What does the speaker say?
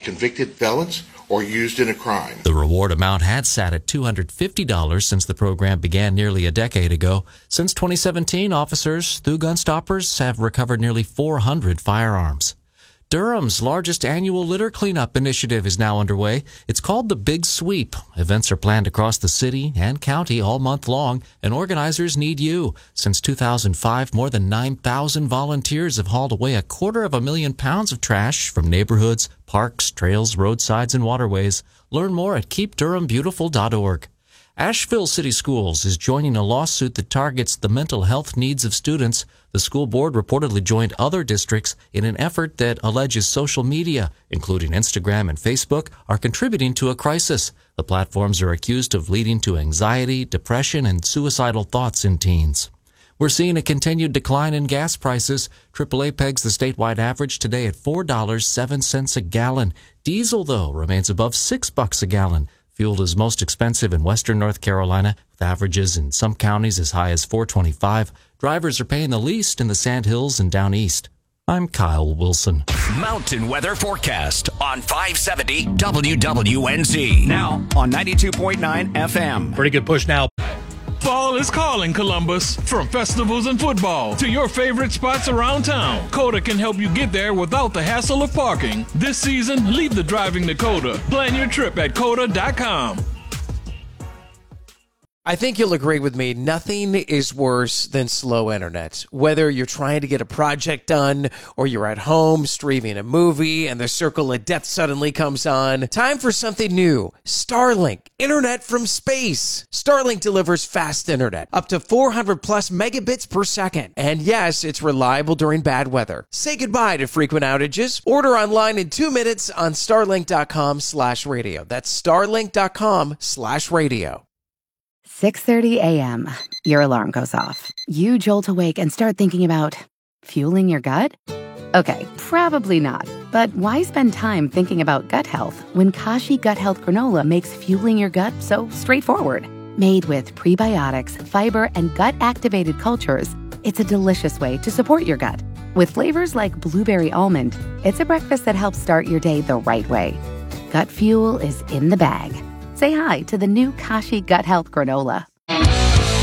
convicted felons or used in a crime. The reward amount had sat at $250 since the program began nearly a decade ago. Since 2017, officers through Gun Stoppers have recovered nearly 400 firearms. Durham's largest annual litter cleanup initiative is now underway. It's called the Big Sweep. Events are planned across the city and county all month long, and organizers need you. Since 2005, more than 9,000 volunteers have hauled away 250,000 pounds of trash from neighborhoods, parks, trails, roadsides, and waterways. Learn more at keepdurhambeautiful.org. Asheville City Schools is joining a lawsuit that targets the mental health needs of students. The school board reportedly joined other districts in an effort that alleges social media, including Instagram and Facebook, are contributing to a crisis. The platforms are accused of leading to anxiety, depression, and suicidal thoughts in teens. We're seeing a continued decline in gas prices. AAA pegs the statewide average today at $4.07 a gallon. Diesel, though, remains above $6 a gallon. Fuel is most expensive in western North Carolina, with averages in some counties as high as $4.25. Drivers are paying the least in the Sandhills and down east. I'm Kyle Wilson. Mountain weather forecast on 570 WWNZ. Now on 92.9 FM. Pretty good push now. Fall is calling, Columbus. From festivals and football to your favorite spots around town, Coda can help you get there without the hassle of parking. This season, leave the driving to Coda. Plan your trip at Coda.com. I think you'll agree with me, nothing is worse than slow internet. Whether you're trying to get a project done or you're at home streaming a movie and the circle of death suddenly comes on, time for something new. Starlink, internet from space. Starlink delivers fast internet, up to 400 plus megabits per second. And yes, it's reliable during bad weather. Say goodbye to frequent outages. Order online in 2 minutes on starlink.com/radio. That's starlink.com/radio. 6:30 a.m. Your alarm goes off. You jolt awake and start thinking about fueling your gut? Okay, probably not. But why spend time thinking about gut health when Kashi Gut Health Granola makes fueling your gut so straightforward? Made with prebiotics, fiber, and gut-activated cultures, it's a delicious way to support your gut. With flavors like blueberry almond, it's a breakfast that helps start your day the right way. Gut fuel is in the bag. Say hi to the new Kashi Gut Health Granola.